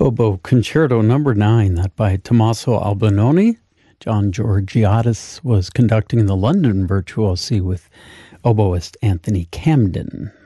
Oboe Concerto Number 9, that by Tommaso Albinoni. John Georgiadis was conducting the London Virtuosi with oboist Anthony Camden.